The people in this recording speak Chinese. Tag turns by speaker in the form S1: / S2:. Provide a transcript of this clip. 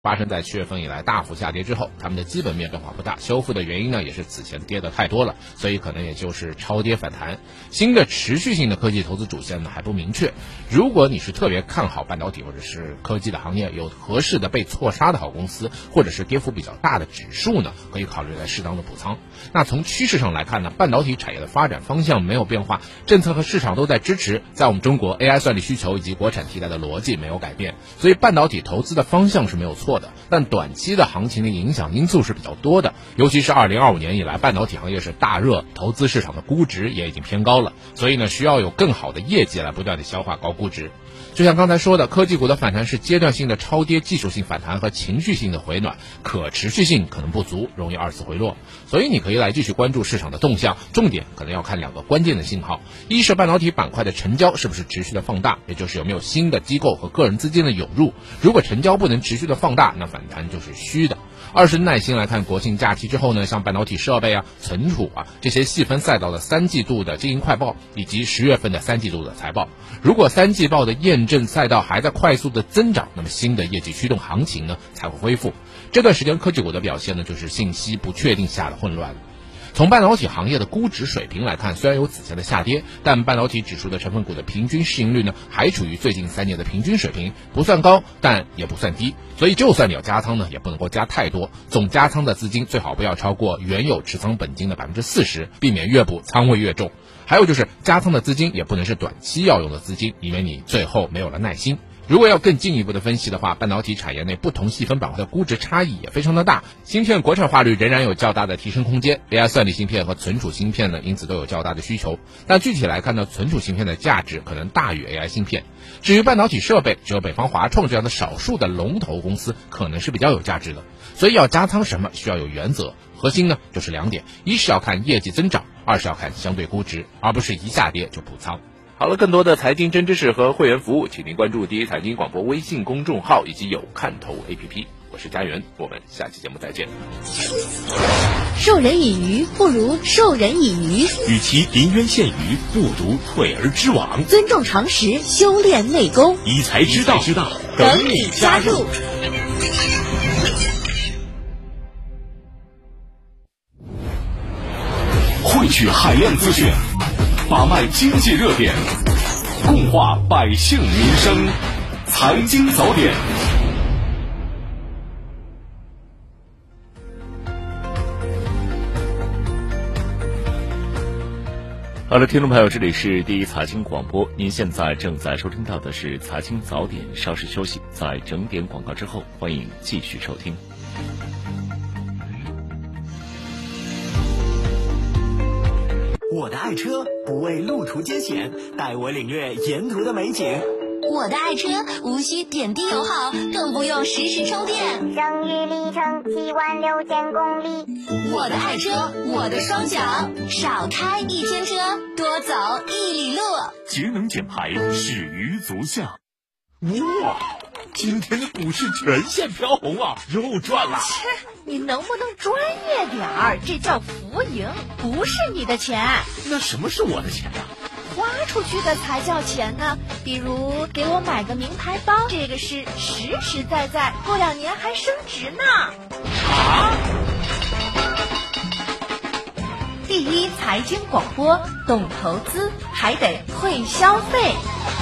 S1: 发生在7月份以来大幅下跌之后，他们的基本面变化不大，修复的原因呢也是此前跌的太多了，所以可能也就是超跌反弹。新的持续性的科技投资主线呢还不明确。如果你是特别看好半导体或者是科技的行业，有合适的被错杀的好公司，或者是跌幅比较大的指数呢，可以考虑来适当的补仓。那从趋势上来看呢，半导体产业的发展方向没有变化，政策和市场都在支持，在我们中国 AI 算力需求以及国产替代的逻辑没有改变，所以半导体投资的方向是没有错的，但短期的行情的影响因素是比较多的，尤其是2025年以来，半导体行业是大热，投资市场的估值也已经偏高了，所以呢，需要有更好的业绩来不断的消化高估值。就像刚才说的，科技股的反弹是阶段性的超跌、技术性反弹和情绪性的回暖，可持续性可能不足，容易二次回落。所以你可以来继续关注市场的动向，重点可能要看2个关键的信号：一是半导体板块的成交是不是持续的放大，也就是有没有新的机构和个人资金的涌入。如果成交不能持续的放大，那反弹就是虚的。二是耐心来看国庆假期之后呢，像半导体设备存储这些细分赛道的3季度的经营快报，以及10月份的3季度的财报。如果3季报的验证赛道还在快速的增长，那么新的业绩驱动行情呢才会恢复。这段时间科技股的表现呢，就是信息不确定下的混乱了。从半导体行业的估值水平来看，虽然有此前的下跌，但半导体指数的成分股的平均市盈率呢，还处于最近3年的平均水平，不算高，但也不算低。所以就算你要加仓呢，也不能够加太多，总加仓的资金最好不要超过原有持仓本金的40%，避免越补仓位越重。还有就是加仓的资金也不能是短期要用的资金，以免你最后没有了耐心。如果要更进一步的分析的话，半导体产业内不同细分板块的估值差异也非常的大，芯片国产化率仍然有较大的提升空间， AI 算力芯片和存储芯片呢，因此都有较大的需求。但具体来看呢，存储芯片的价值可能大于 AI 芯片。至于半导体设备，只有北方华创这样的少数的龙头公司可能是比较有价值的。所以要加仓什么需要有原则，核心呢就是2点：一是要看业绩增长，二是要看相对估值，而不是一下跌就补仓。好了，更多的财经真知识和会员服务，请您关注第一财经广播微信公众号以及有看头 APP。我是佳源，我们下期节目再见。
S2: 授人以鱼不如授人以渔，
S3: 与其临渊羡鱼，不如退而知网。
S2: 尊重常识，修炼内功，
S3: 以才之道，
S2: 等你加入。
S3: 汇聚海量资讯，把脉经济热点，共话百姓民生，财经早点。好了，听众朋友，这里是第一财经广播，您现在正在收听到的是财经早点，稍事休息，在整点广告之后，欢迎继续收听。
S4: 我的爱车不畏路途艰险，带我领略沿途的美景。
S2: 我的爱车无需点滴油耗，更不用实时充电。
S5: 剩余里程76000公里。
S2: 我的爱车，我的双脚，少开1天车，多走1里路。
S3: 节能减排，始于足下。哇，今天的股市全线飘红啊，又赚了。
S6: 切，你能不能专业点儿？这叫浮盈，不是你的钱。
S3: 那什么是我的钱啊？
S6: 花出去的才叫钱呢。比如给我买个名牌包，这个是实实在在，过2年还升值呢。
S3: 啊！
S6: 第一财经广播，懂投资还得会消费。